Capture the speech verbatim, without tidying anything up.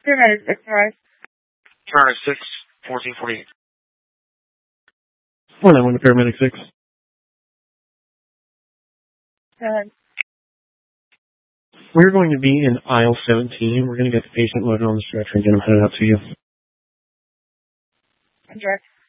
Paramedic six, right? Paramedic six, fourteen forty-eight. one nine one to Paramedic six. Go ahead. We're going to be in aisle seventeen. We're going to get the patient loaded on the stretcher and get him headed out to you. Direct.